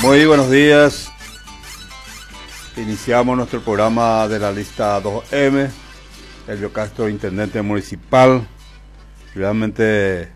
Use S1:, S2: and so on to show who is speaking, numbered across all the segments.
S1: Muy buenos días. Iniciamos nuestro programa de la lista 2M. Elvio Castro, intendente municipal. Realmente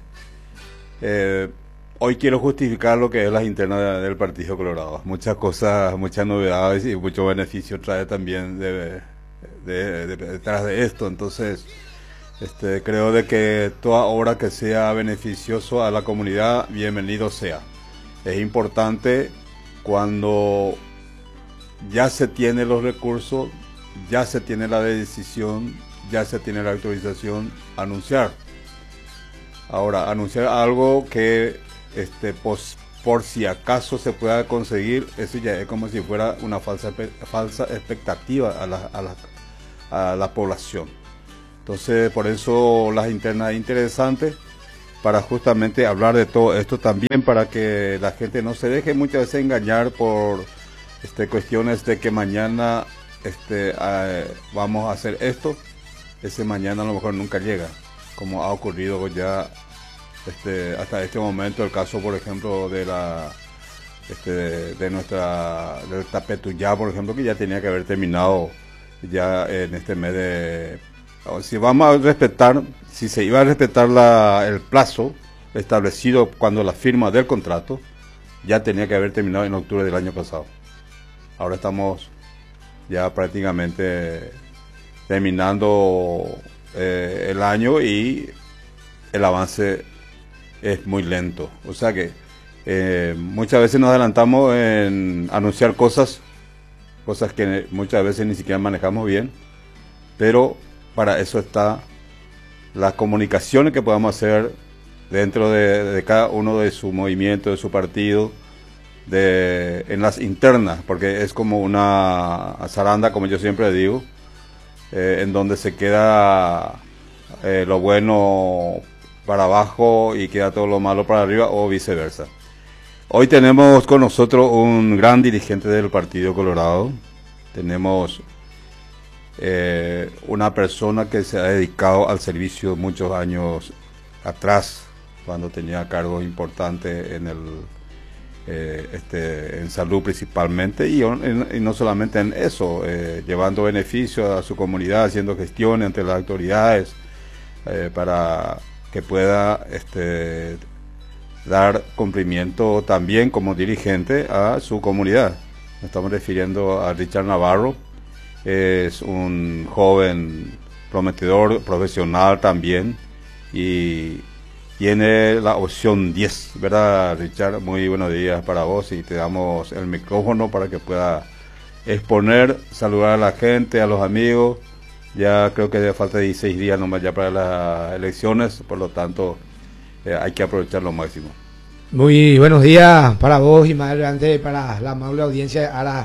S1: hoy quiero justificar lo que es las internas del Partido Colorado. Muchas cosas, muchas novedades y muchos beneficios trae también detrás de esto. Entonces, creo de que toda obra que sea beneficioso a la comunidad, bienvenido sea. Es importante cuando ya se tiene los recursos, ya se tiene la decisión, ya se tiene la autorización, anunciar. Ahora, anunciar algo que por si acaso se pueda conseguir, eso ya es como si fuera una falsa expectativa a la población. Entonces, por eso las internas interesantes, para justamente hablar de todo esto también, para que la gente no se deje muchas veces engañar por cuestiones de que mañana vamos a hacer esto. Ese mañana a lo mejor nunca llega, como ha ocurrido ya hasta este momento. El caso, por ejemplo, de del Tapetuyá, por ejemplo, que ya tenía que haber terminado ya en este mes de... Si vamos a respetar, si se iba a respetar el plazo establecido cuando la firma del contrato, ya tenía que haber terminado en octubre del año pasado. Ahora estamos ya prácticamente terminando el año y el avance es muy lento. O sea que muchas veces nos adelantamos en anunciar cosas que muchas veces ni siquiera manejamos bien, pero para eso está las comunicaciones que podamos hacer dentro de cada uno de su movimiento, de su partido, en las internas, porque es como una zaranda, como yo siempre digo, en donde se queda lo bueno para abajo y queda todo lo malo para arriba, o viceversa. Hoy tenemos con nosotros un gran dirigente del Partido Colorado. Tenemos una persona que se ha dedicado al servicio muchos años atrás, cuando tenía cargos importantes en salud principalmente, y no solamente en eso, llevando beneficios a su comunidad, haciendo gestiones ante las autoridades para que pueda dar cumplimiento también como dirigente a su comunidad. Nos estamos refiriendo a Richard Navarro. Es un joven prometedor, profesional también, y tiene la opción 10, ¿verdad, Richard? Muy buenos días para vos, y te damos el micrófono para que pueda exponer, saludar a la gente, a los amigos. Ya creo que falta 16 días nomás ya para las elecciones, por lo tanto hay que aprovechar lo máximo.
S2: Muy buenos días para vos y más adelante para la amable audiencia a la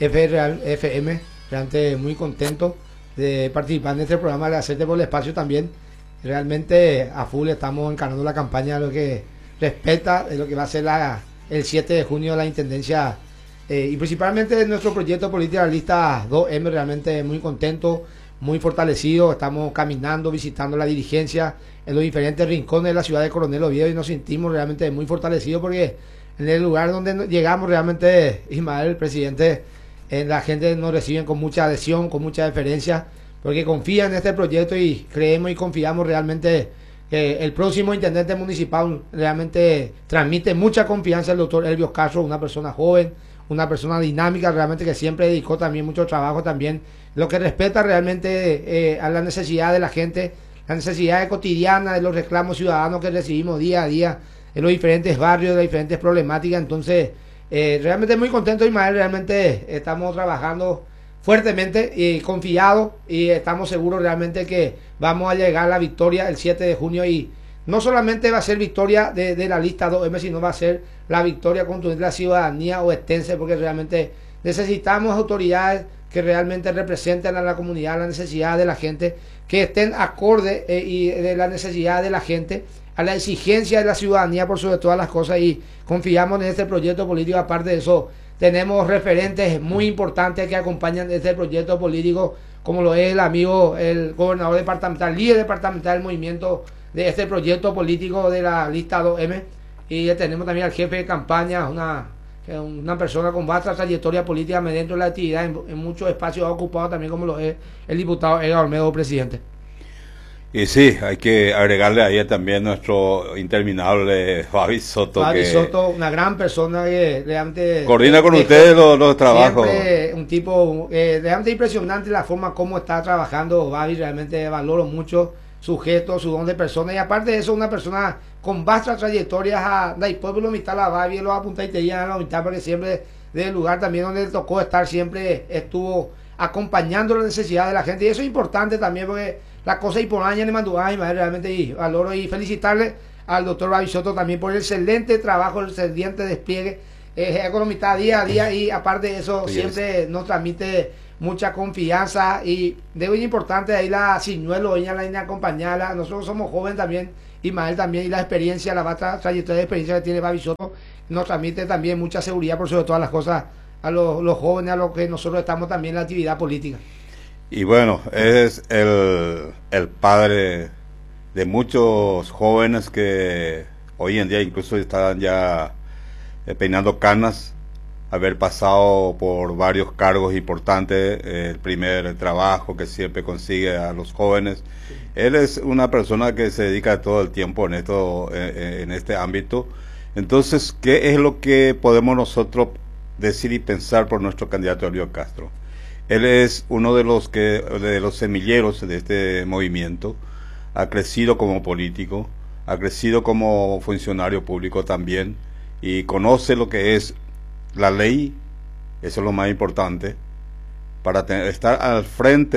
S2: FM. Realmente muy contento de participar en este programa, de hacerte por el espacio también. Realmente a full estamos encarnando la campaña de lo que respecta de lo que va a ser el 7 de junio la intendencia y principalmente de nuestro proyecto político, la lista 2M. Realmente muy contento, muy fortalecido. Estamos caminando, visitando la dirigencia en los diferentes rincones de la ciudad de Coronel Oviedo y nos sentimos realmente muy fortalecidos, porque en el lugar donde llegamos realmente, Ismael, el presidente, la gente nos recibe con mucha adhesión, con mucha deferencia, porque confían en este proyecto y creemos y confiamos realmente que el próximo intendente municipal realmente transmite mucha confianza. El doctor Elvio Castro, una persona joven, una persona dinámica, realmente que siempre dedicó también mucho trabajo también, lo que respeta realmente a la necesidad de la gente, la necesidad cotidiana de los reclamos ciudadanos que recibimos día a día en los diferentes barrios, de las diferentes problemáticas. Entonces, realmente muy contento, Ismael. Realmente estamos trabajando fuertemente y confiados, y estamos seguros realmente que vamos a llegar a la victoria el 7 de junio, y no solamente va a ser victoria de la lista 2M, sino va a ser la victoria contundente de la ciudadanía oestense, porque realmente necesitamos autoridades que realmente representen a la comunidad, la necesidad de la gente, que estén acorde y de la necesidad de la gente, a la exigencia de la ciudadanía por sobre todas las cosas, y confiamos en este proyecto político. Aparte de eso, tenemos referentes muy importantes que acompañan este proyecto político, como lo es el gobernador departamental, líder departamental del movimiento de este proyecto político de la lista 2M, y tenemos también al jefe de campaña, una que es una persona con vasta trayectoria política dentro de la actividad, en muchos espacios ha ocupado también, como lo es el diputado Edgar Olmedo, presidente.
S1: Y sí, hay que agregarle ahí también nuestro interminable Fabi Soto.
S2: Fabi Soto, una gran persona que realmente
S1: coordina con ustedes los trabajos.
S2: Un tipo realmente impresionante la forma como está trabajando Fabi, realmente valoro mucho su gesto, su don de persona, y aparte de eso, una persona con vastas trayectorias a la pueblo mitad la Fabi, los apuntaditerías a la mitad, porque siempre del lugar también donde le tocó estar, siempre estuvo acompañando las necesidades de la gente, y eso es importante también porque la cosa y por año le mandó realmente, y valoro y felicitarle al doctor Fabi Soto también por el excelente trabajo, el excelente despliegue economía día a día, y aparte de eso sí, siempre nos transmite mucha confianza, y de muy importante ahí la Siñuelo, ella la línea acompañada, nosotros somos jóvenes también, Ismael también, y la experiencia, la vasta trayectoria de experiencia que tiene Fabi Soto nos transmite también mucha seguridad por sobre todas las cosas a los jóvenes, a los que nosotros estamos también en la actividad política.
S1: Y bueno, es el padre de muchos jóvenes que hoy en día incluso están ya peinando canas, haber pasado por varios cargos importantes, el primer trabajo que siempre consigue a los jóvenes. Él es una persona que se dedica todo el tiempo en esto, en este ámbito. Entonces, ¿qué es lo que podemos nosotros decir y pensar por nuestro candidato Elio Castro? Él es uno de los semilleros de este movimiento, ha crecido como político, ha crecido como funcionario público también, y conoce lo que es la ley, eso es lo más importante. Para estar al frente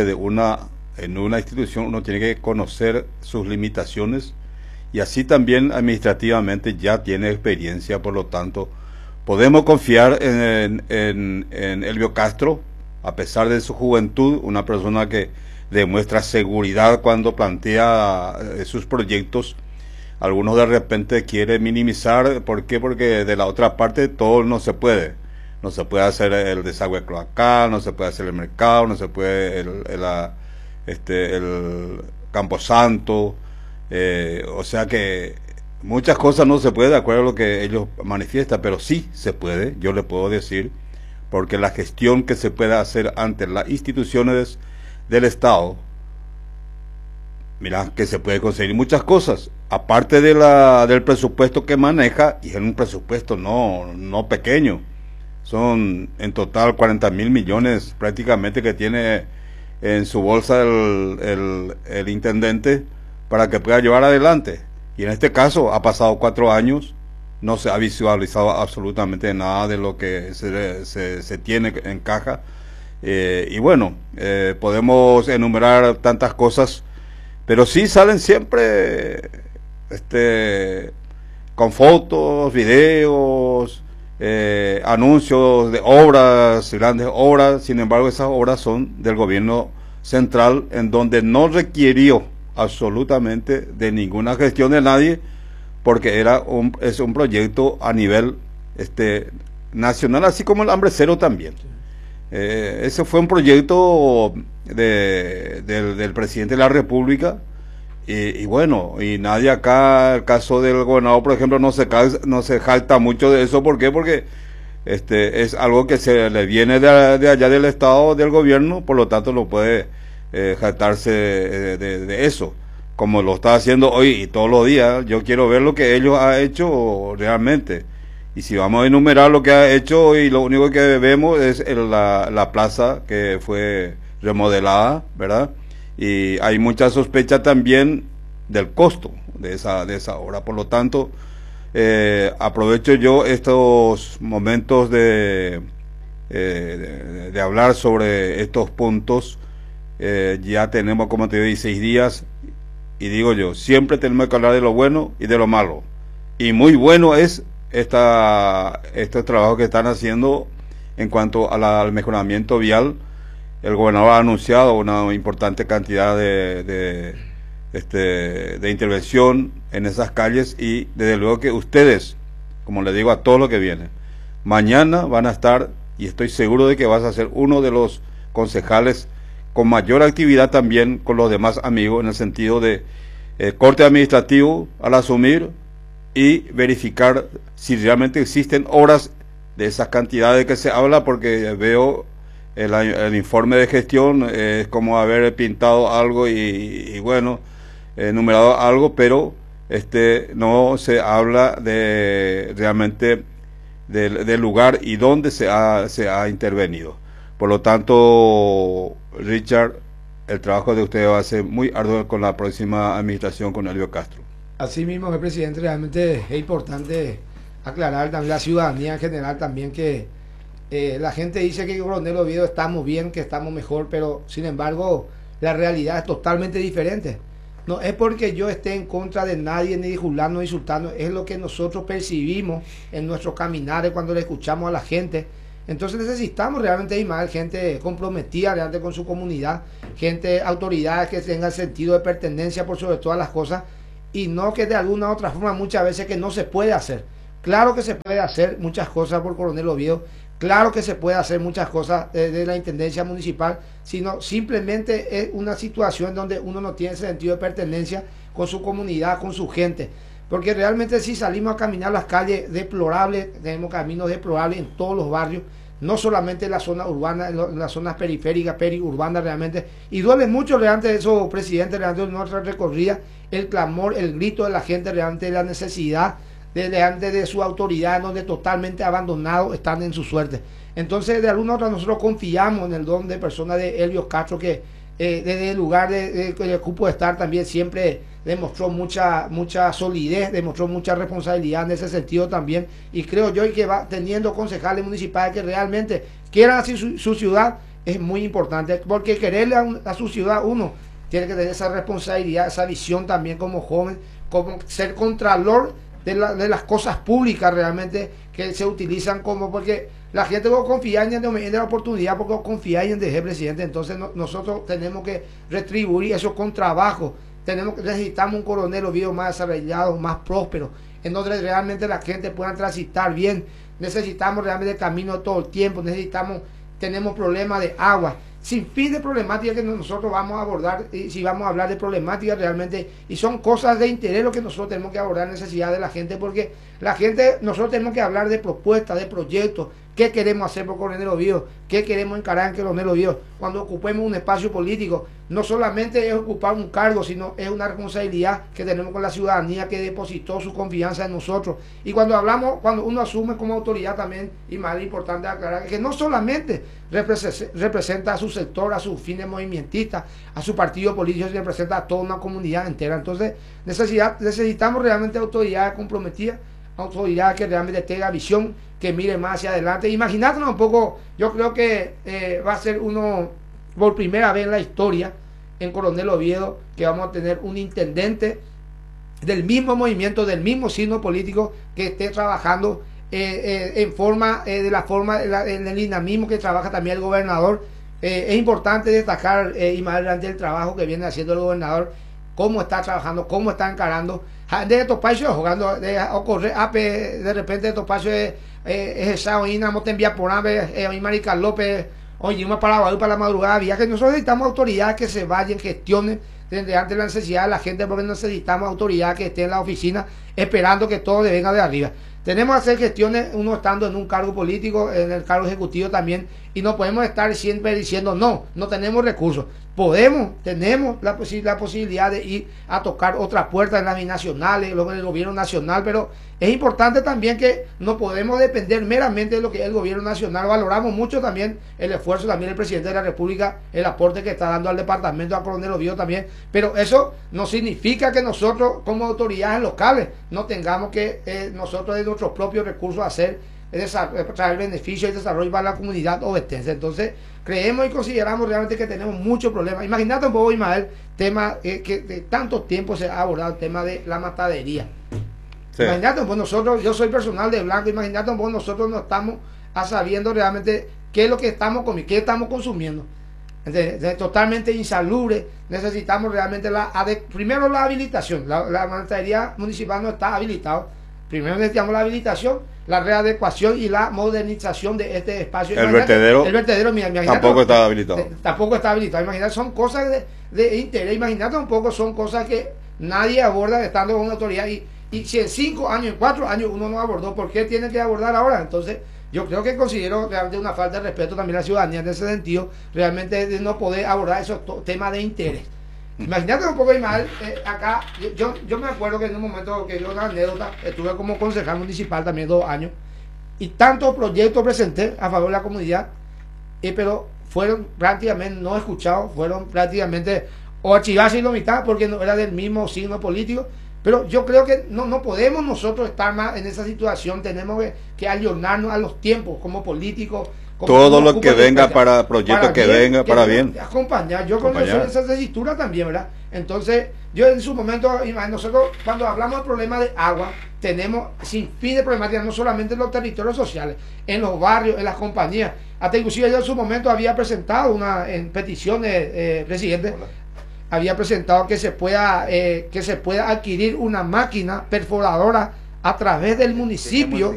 S1: en una institución uno tiene que conocer sus limitaciones, y así también administrativamente ya tiene experiencia, por lo tanto podemos confiar en Elio Castro, a pesar de su juventud, una persona que demuestra seguridad cuando plantea sus proyectos. Algunos de repente quieren minimizar, ¿por qué? Porque de la otra parte todo no se puede. No se puede hacer el desagüe cloacal, no se puede hacer el mercado, no se puede el Camposanto, o sea que muchas cosas no se puede de acuerdo a lo que ellos manifiestan, pero sí se puede, yo le puedo decir, porque la gestión que se puede hacer ante las instituciones del Estado, mira que se puede conseguir muchas cosas, aparte del presupuesto que maneja, y es un presupuesto no pequeño, son en total 40.000 millones prácticamente que tiene en su bolsa el intendente para que pueda llevar adelante, y en este caso ha pasado 4 años, no se ha visualizado absolutamente nada de lo que se tiene en caja. Y bueno, podemos enumerar tantas cosas, pero sí salen siempre con fotos, videos, anuncios de obras, grandes obras. Sin embargo, esas obras son del gobierno central, en donde no requirió absolutamente de ninguna gestión de nadie, porque es un proyecto a nivel nacional, así como el Hambre Cero también. Ese fue un proyecto del presidente de la República, y bueno, y nadie acá, el caso del gobernador, por ejemplo, no se jacta mucho de eso. ¿Por qué? Porque es algo que se le viene de allá del Estado, del gobierno, por lo tanto no puede jactarse de eso, como lo está haciendo hoy y todos los días. Yo quiero ver lo que ellos han hecho realmente, y si vamos a enumerar lo que ha hecho hoy, lo único que vemos es la plaza que fue remodelada, ¿verdad? Y hay mucha sospecha también del costo de esa obra. Por lo tanto, aprovecho yo estos momentos de hablar sobre estos puntos. Ya tenemos, como te digo, 16 días, y digo yo, siempre tenemos que hablar de lo bueno y de lo malo, y muy bueno es estos trabajos que están haciendo en cuanto al mejoramiento vial. El gobernador ha anunciado una importante cantidad de intervención en esas calles, y desde luego que ustedes, como le digo a todos los que vienen, mañana van a estar, y estoy seguro de que vas a ser uno de los concejales con mayor actividad también con los demás amigos, en el sentido de corte administrativo al asumir, y verificar si realmente existen obras de esas cantidades que se habla, porque veo el informe de gestión, es como haber pintado algo y bueno, numerado algo, pero no se habla de realmente del lugar y dónde se ha intervenido. Por lo tanto, Richard, el trabajo de usted va a ser muy arduo con la próxima administración con Elvio Castro.
S2: Así mismo, el presidente, realmente es importante aclarar también la ciudadanía en general también que la gente dice que en Coronel Oviedo estamos bien, que estamos mejor, pero sin embargo la realidad es totalmente diferente. No es porque yo esté en contra de nadie, ni juzgando, ni insultando, es lo que nosotros percibimos en nuestros caminares cuando le escuchamos a la gente. Entonces necesitamos realmente ir más gente comprometida realmente con su comunidad, gente, autoridades que tengan sentido de pertenencia por sobre todas las cosas, y no que de alguna u otra forma muchas veces que no se puede hacer. Claro que se puede hacer muchas cosas por Coronel Oviedo, claro que se puede hacer muchas cosas de la Intendencia Municipal, sino simplemente es una situación donde uno no tiene sentido de pertenencia con su comunidad, con su gente. Porque realmente si salimos a caminar las calles deplorables, tenemos caminos deplorables en todos los barrios, no solamente en la zona urbana, en las zonas periféricas, periurbanas realmente, y duele mucho realmente eso, presidente, realmente en nuestra recorrida, el clamor, el grito de la gente realmente de la necesidad delante de su autoridad, donde totalmente abandonados están en su suerte. Entonces, de alguna otra, nosotros confiamos en el don de persona de Elvio Castro, que desde el lugar de cupo de estar también siempre demostró mucha solidez, demostró mucha responsabilidad en ese sentido también, y creo yo que va teniendo concejales municipales que realmente quieran así su ciudad, es muy importante, porque quererle a su ciudad uno tiene que tener esa responsabilidad, esa visión también como joven, como ser contralor de las cosas públicas realmente que se utilizan, como porque la gente no confía en la oportunidad, porque confía en el presidente. Entonces nosotros tenemos que retribuir eso con trabajo. Necesitamos un Coronel Oviedo más desarrollado, más próspero, en donde realmente la gente pueda transitar bien. Necesitamos realmente camino todo el tiempo, tenemos problemas de agua, sin fin de problemáticas que nosotros vamos a abordar, y si vamos a hablar de problemáticas realmente, y son cosas de interés lo que nosotros tenemos que abordar, necesidad de la gente, porque la gente, nosotros tenemos que hablar de propuestas, de proyectos, qué queremos hacer por Coronel Oviedo, qué queremos encarar en Coronel Oviedo, cuando ocupemos un espacio político, no solamente es ocupar un cargo, sino es una responsabilidad que tenemos con la ciudadanía que depositó su confianza en nosotros, y cuando uno asume como autoridad también, y más importante aclarar, que no solamente representa a su sector, a sus fines movimentistas, a su partido político, se representa a toda una comunidad entera. Entonces necesitamos realmente autoridades comprometidas, autoridades que realmente tenga visión, que mire más hacia adelante. Imagínate un poco, yo creo que va a ser uno, por primera vez en la historia, en Coronel Oviedo, que vamos a tener un intendente del mismo movimiento, del mismo signo político, que esté trabajando en forma, en el dinamismo que trabaja también el gobernador. Es importante destacar, y más adelante, el trabajo que viene haciendo el gobernador, cómo está trabajando, cómo está encarando. De estos países jugando, de repente estos países esa oína, no te envía por nave, Marica López, oye, una para la madrugada, viaje. Nosotros necesitamos autoridades que se vayan, gestionen ante la necesidad de la gente, porque necesitamos autoridades que estén en la oficina esperando que todo le venga de arriba. Tenemos que hacer gestiones, uno estando en un cargo político, en el cargo ejecutivo también, y no podemos estar siempre diciendo no tenemos recursos. Tenemos la posibilidad de ir a tocar otras puertas en las binacionales, en el gobierno nacional, pero es importante también que no podemos depender meramente de lo que es el gobierno nacional. Valoramos mucho también el esfuerzo también del presidente de la República, el aporte que está dando al departamento, a Coronel Oviedo también, pero eso no significa que nosotros como autoridades locales no tengamos que nosotros de nuestros propios recursos traer beneficio y desarrollo para la comunidad ovetense. Entonces creemos y consideramos realmente que tenemos muchos problemas. Imagínate un poco, Ismael, tema que de tanto tiempo se ha abordado, el tema de la matadería. Sí. Imagínate un poco, nosotros, yo soy personal de Blanco, imagínate un poco, nosotros no estamos sabiendo realmente qué es lo que estamos comiendo, qué estamos consumiendo. Entonces, totalmente insalubre. Necesitamos realmente primero la habilitación. La matadería municipal no está habilitada. Primero necesitamos la habilitación, la readecuación y la modernización de este espacio.
S1: El vertedero
S2: tampoco
S1: está habilitado.
S2: Tampoco está habilitado. Imagínate, son cosas de interés. Imagínate un poco, son cosas que nadie aborda estando con una autoridad. Y Y si en 5 años, en 4 años uno no abordó, ¿por qué tiene que abordar ahora? Entonces, yo creo que considero realmente una falta de respeto también a la ciudadanía en ese sentido, realmente de no poder abordar esos temas de interés. Imagínate un poco mal, acá, yo me acuerdo que en un momento, que yo una anécdota, estuve como concejal municipal también 2 años, y tantos proyectos presenté a favor de la comunidad, pero fueron prácticamente no escuchados, fueron prácticamente o archivados y lo mitad porque no era del mismo signo político. Pero yo creo que no podemos nosotros estar más en esa situación, tenemos que ayornarnos a los tiempos como políticos.
S1: Todo lo que venga para proyectos que venga para bien.
S2: Acompañar, yo con esa tesitura también, ¿verdad? Entonces, yo en su momento, nosotros cuando hablamos del problema de agua, tenemos sin fin de problemáticas, no solamente en los territorios sociales, en los barrios, en las compañías. Hasta inclusive yo en su momento había presentado en peticiones, presidente. Hola. Había presentado que se pueda adquirir una máquina perforadora a través del municipio,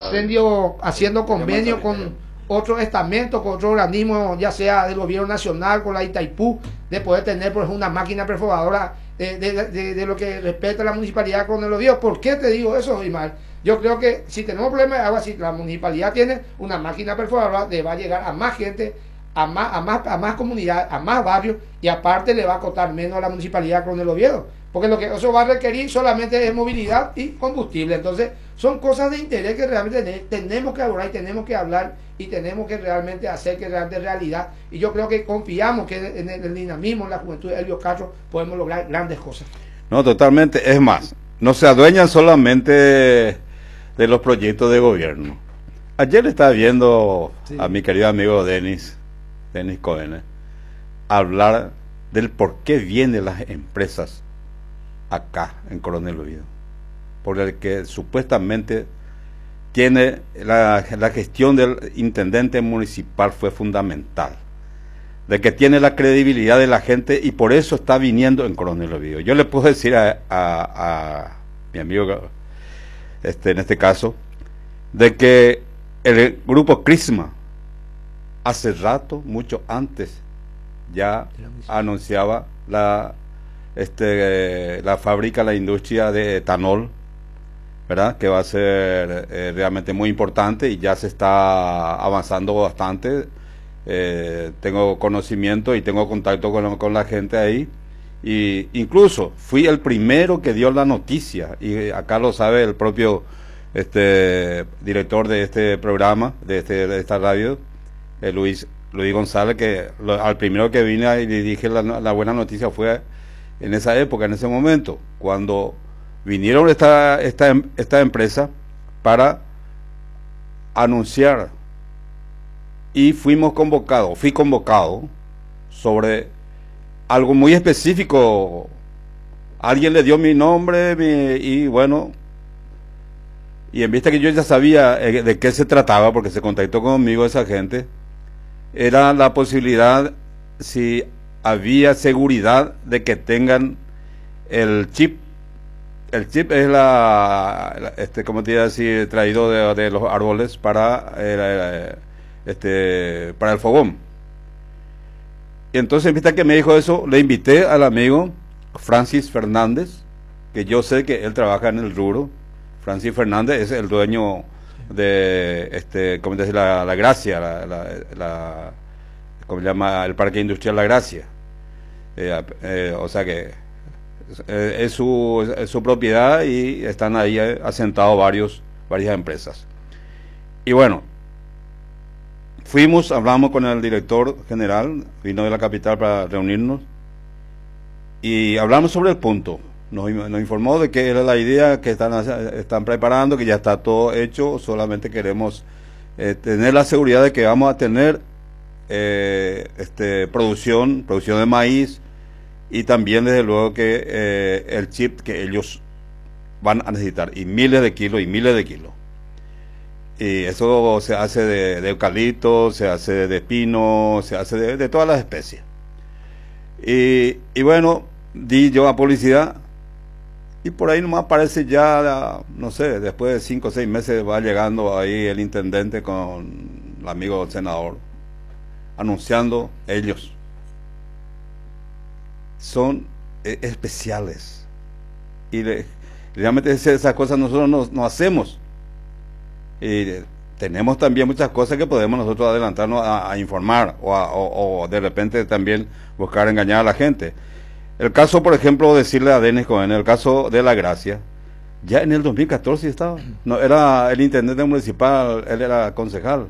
S2: haciendo convenio con otros estamentos, con otros organismos, ya sea del gobierno nacional, con la Itaipú, de poder tener pues una máquina perforadora de lo que respecta a la municipalidad con el Oviedo. ¿Por qué te digo eso, Imar? Yo creo que si tenemos problemas de agua, si la municipalidad tiene una máquina perforadora, le va a llegar a más gente, a más comunidades, a más barrios, y aparte le va a costar menos a la municipalidad con el Oviedo, porque lo que eso va a requerir solamente es movilidad y combustible. Entonces son cosas de interés que realmente tenemos que abordar y tenemos que hablar y tenemos que realmente hacer que realmente realidad, y yo creo que confiamos que en el dinamismo, en la juventud de Elvio Castro podemos lograr grandes cosas.
S1: No, totalmente, es más, no se adueñan solamente de los proyectos de gobierno. Ayer estaba viendo a mi querido amigo Denis Cohen, hablar del por qué vienen las empresas acá en Coronel Oviedo, por el que supuestamente tiene la gestión del intendente municipal fue fundamental, de que tiene la credibilidad de la gente y por eso está viniendo en Coronel Oviedo. Yo le puedo decir a mi amigo, en este caso, de que el grupo Crisma hace rato, mucho antes, ya anunciaba la fábrica, la industria de etanol, ¿verdad? Que va a ser realmente muy importante y ya se está avanzando bastante. Tengo conocimiento y tengo contacto con la gente ahí. Y incluso fui el primero que dio la noticia, y acá lo sabe el propio director de este programa, de esta radio, Luis González, que al primero que vine y le dije la buena noticia fue en esa época, en ese momento, cuando vinieron esta empresa para anunciar, y fui convocado sobre algo muy específico. Alguien le dio mi nombre y bueno, y en vista que yo ya sabía de qué se trataba, porque se contactó conmigo esa gente, era la posibilidad, si había seguridad de que tengan el chip. El chip es como te iba a decir, traído de los árboles para el fogón. Y entonces, en vista que me dijo eso, le invité al amigo Francis Fernández, que yo sé que él trabaja en el rubro. Francis Fernández es el dueño de ¿cómo te dice? La Gracia, ¿cómo se llama? El Parque Industrial La Gracia. O sea que es su propiedad y están ahí asentados varias empresas. Y bueno, hablamos con el director general, vino de la capital para reunirnos y hablamos sobre el punto. Nos informó de que era la idea que están preparando, que ya está todo hecho, solamente queremos tener la seguridad de que vamos a tener producción de maíz, y también desde luego que el chip que ellos van a necesitar, y miles de kilos. Y eso se hace de eucalipto, se hace de pino, se hace de todas las especies. Y bueno, di yo a publicidad, y por ahí nomás aparece ya, no sé, después de 5 o 6 meses va llegando ahí el intendente con el amigo senador, anunciando ellos. Son especiales. Y Realmente esas cosas nosotros no hacemos. Y tenemos también muchas cosas que podemos nosotros adelantarnos a informar o de repente también buscar engañar a la gente. El caso, por ejemplo, decirle a Denis Cohen, el caso de La Gracia, ya en el 2014 estaba, no era el intendente municipal, él era concejal.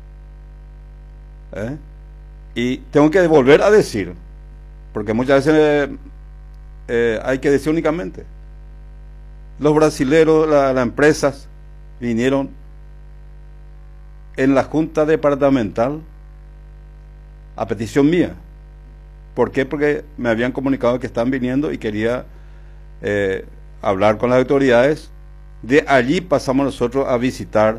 S1: Y tengo que volver a decir, porque muchas veces hay que decir únicamente, los brasileros, las empresas vinieron en la junta departamental a petición mía. ¿Por qué? Porque me habían comunicado que están viniendo y quería hablar con las autoridades. De allí pasamos nosotros a visitar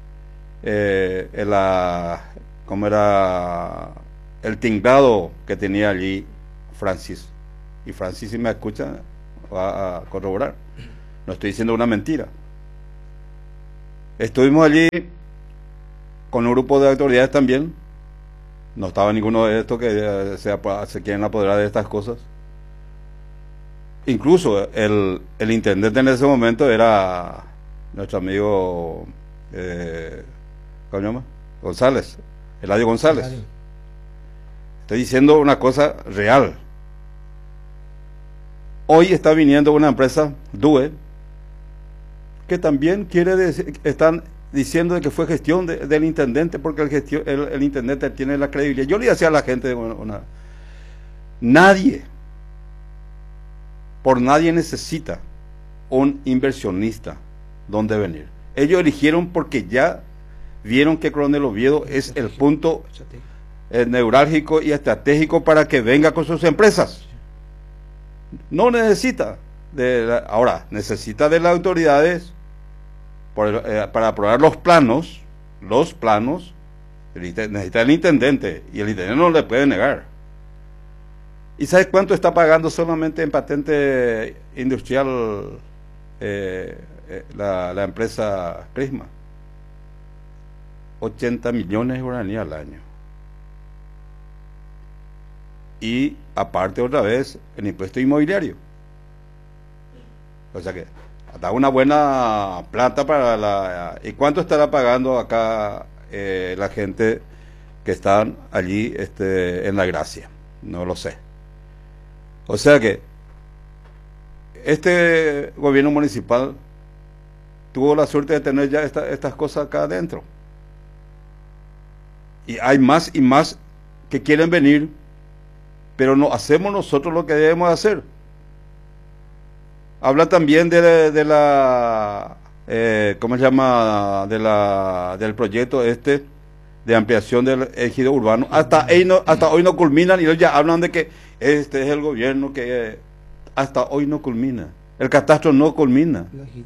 S1: ¿cómo era? El tinglado que tenía allí Francis. Y Francis, si me escucha, va a corroborar. No estoy diciendo una mentira. Estuvimos allí con un grupo de autoridades también. No estaba ninguno de estos que se quieren apoderar de estas cosas. Incluso el intendente en ese momento era nuestro amigo ¿cómo se llama? González, Eladio González. Estoy diciendo una cosa real. Hoy está viniendo una empresa, DUE, que también quiere decir, están diciendo de que fue gestión del intendente, porque el intendente tiene la credibilidad. Yo le decía a la gente, nadie, por nadie necesita un inversionista donde venir. Ellos eligieron porque ya vieron que Coronel Oviedo es el punto neurálgico y estratégico para que venga con sus empresas. No necesita ahora necesita de las autoridades para aprobar los planos, necesita el intendente, y el intendente no le puede negar. ¿Y sabes cuánto está pagando solamente en patente industrial la empresa Crisma? 80 millones de guaraníes al año. Y aparte otra vez el impuesto inmobiliario. O sea que da una buena plata para ¿y cuánto estará pagando acá la gente que están allí en La Gracia? No lo sé. O sea que este gobierno municipal tuvo la suerte de tener ya estas cosas acá adentro. Y hay más y más que quieren venir, pero no hacemos nosotros lo que debemos hacer. Habla también de la ¿cómo se llama? Del proyecto de ampliación del ejido urbano. Hasta hoy no culminan, y ellos ya hablan de que este es el gobierno que hasta hoy no culmina. El catastro no culmina.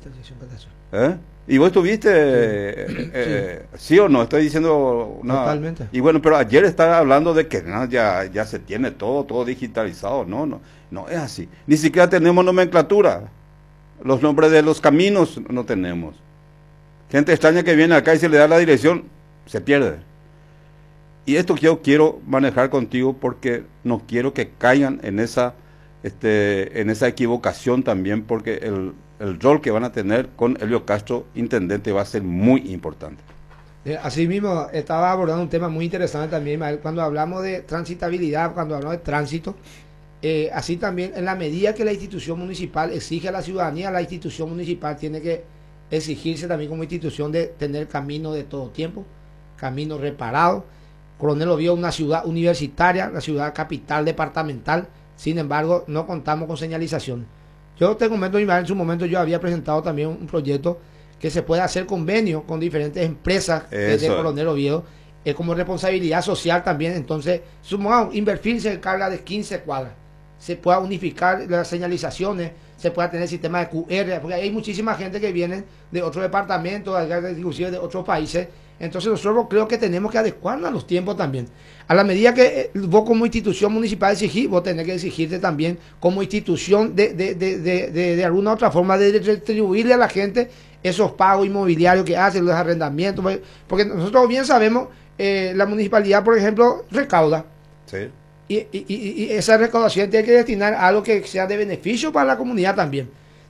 S1: ¿Y vos estuviste, sí o no? Estoy diciendo nada.
S2: Totalmente.
S1: Y bueno, pero ayer estaba hablando de que ya se tiene todo digitalizado. No es así. Ni siquiera tenemos nomenclatura. Los nombres de los caminos no tenemos. Gente extraña que viene acá y se le da la dirección, se pierde. Y esto yo quiero manejar contigo porque no quiero que caigan en esa equivocación también, porque el rol que van a tener con Elio Castro, intendente, va a ser muy importante.
S2: Asimismo, estaba abordando un tema muy interesante también, Ismael, cuando hablamos de transitabilidad, cuando hablamos de tránsito, así también, en la medida que la institución municipal exige a la ciudadanía, la institución municipal tiene que exigirse también como institución de tener camino de todo tiempo, camino reparado. Coronel Oviedo es una ciudad universitaria, la ciudad capital departamental, sin embargo, no contamos con señalización. Yo te comento, en su momento yo había presentado también un proyecto que se puede hacer convenio con diferentes empresas de Coronel Oviedo, como responsabilidad social también. Entonces, supongamos, Inverfil se encarga de 15 cuadras, se pueda unificar las señalizaciones, se pueda tener sistema de QR, porque hay muchísima gente que viene de otros departamentos, inclusive de otros países. Entonces nosotros creo que tenemos que adecuarnos a los tiempos también. A la medida que vos como institución municipal exigís, vos tenés que exigirte también como institución de alguna otra forma de retribuirle a la gente esos pagos inmobiliarios que hacen, los arrendamientos, porque nosotros bien sabemos, la municipalidad, por ejemplo, recauda.
S1: Sí.
S2: Y esa recaudación tiene que destinar a algo que sea de beneficio para la comunidad también.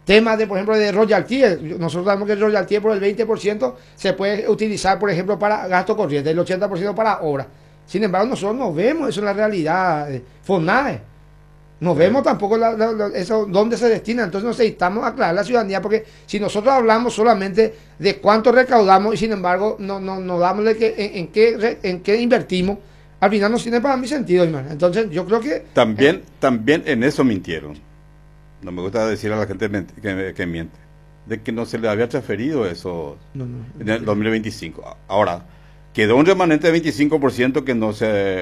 S2: temas de, por ejemplo, de royalty. Nosotros sabemos que el royalty por el 20% se puede utilizar, por ejemplo, para gasto corriente, el 80% para obra. Sin embargo, nosotros no vemos eso en la realidad. FONAE. No vemos tampoco eso dónde se destina. Entonces necesitamos aclarar a la ciudadanía, porque si nosotros hablamos solamente de cuánto recaudamos y sin embargo no damos de que, en qué invertimos, al final no tiene para mí sentido, hermano. Entonces yo creo que...
S1: También en eso mintieron. No me gusta decir a la gente que miente. De que no se le había transferido eso en el 2025. Ahora, quedó un remanente de 25% que no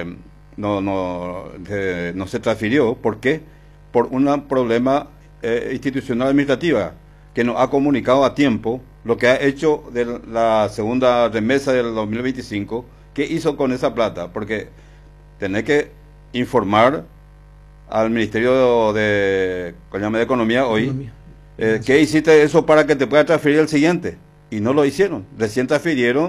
S1: se transfirió. ¿Por qué? Por un problema institucional administrativa que nos ha comunicado a tiempo lo que ha hecho de la segunda remesa del 2025. ¿Qué hizo con esa plata? Porque tenés que informar al Ministerio de Economía hoy que hiciste eso para que te pueda transferir el siguiente. Y no lo hicieron. Recién transfirieron